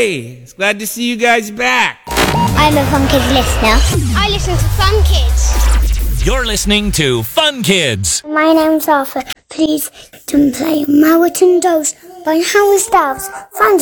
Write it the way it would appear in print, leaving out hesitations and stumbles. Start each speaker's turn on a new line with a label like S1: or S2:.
S1: Hey, it's glad to see you guys back.
S2: I'm a Fun Kids listener. I listen to Fun Kids.
S3: You're listening to Fun Kids.
S2: My name's Arthur. Please don't play Mountain Dose by Howard Styles. Fun